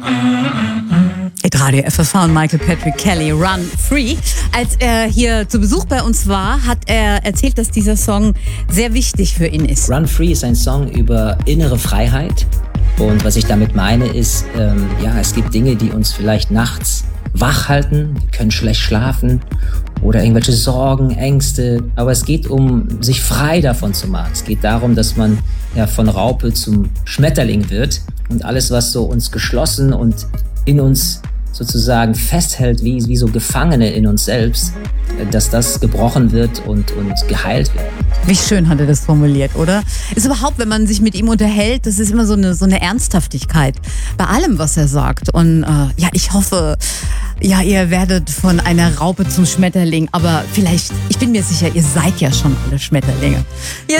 Radio FFH und Michael Patrick Kelly, Run Free. Als er hier zu Besuch bei uns war, hat er erzählt, dass dieser Song sehr wichtig für ihn ist. Run Free ist ein Song über innere Freiheit. Und was ich damit meine ist, es gibt Dinge, die uns vielleicht nachts wach halten, wir können schlecht schlafen oder irgendwelche Sorgen, Ängste. Aber es geht um, sich frei davon zu machen. Es geht darum, dass man von Raupe zum Schmetterling wird und alles, was so uns geschlossen und in uns sozusagen festhält, wie so Gefangene in uns selbst, dass das gebrochen wird und geheilt wird. Wie schön hat er das formuliert, oder? Ist überhaupt, wenn man sich mit ihm unterhält, das ist immer so eine Ernsthaftigkeit bei allem, was er sagt. Und ich hoffe, ihr werdet von einer Raupe zum Schmetterling, aber vielleicht, ich bin mir sicher, ihr seid ja schon alle Schmetterlinge. Hier